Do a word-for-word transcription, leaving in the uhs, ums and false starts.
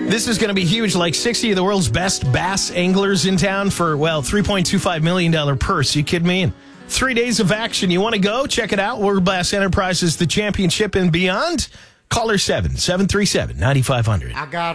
This is going to be huge, like sixty of the world's best bass anglers in town for, well, three point two five million dollars purse. You kidding me? And three days of action. You want to go? Check it out. World Bass Enterprises, the championship and beyond. Caller seven seven three seven nine five hundred. I got